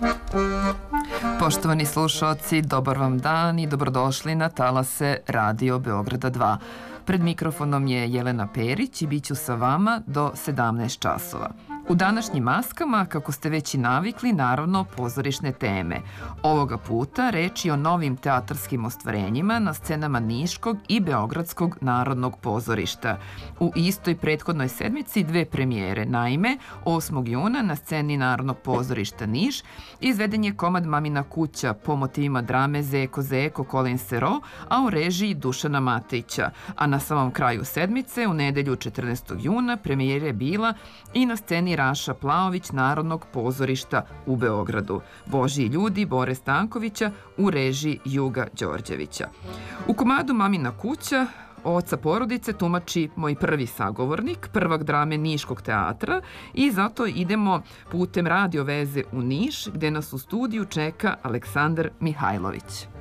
Poštovani slušaoci, dobar vam dan i dobrodošli na talase Radio Beograda 2. Pred mikrofonom je Jelena Perić i bit ću sa vama do 17 časova. U današnjim maskama, kako ste već i navikli, naravno pozorišne teme. Ovoga puta reč je o novim teatarskim ostvarenjima na scenama Niškog i Beogradskog narodnog pozorišta. U istoj prethodnoj sedmici dve premijere. Naime, 8. juna na sceni Narodnog pozorišta Niš izveden je komad Mamina kuća po motivima drame Zeko Zeko Colin Serrault, a u režiji Dušana Matejića. A na samom kraju sedmice, u nedelju 14. juna, premijera je bila i na sceni Raša Plaović Narodnog pozorišta u Beogradu. Božji ljudi Bore Stankovića u režiji Juga Đorđevića. U komadu Mamina kuća oca porodice tumači moj prvi sagovornik, prvak drame Niškog teatra, i zato idemo putem radio veze u Niš, gde nas u studiju čeka Aleksandar Mihajlović.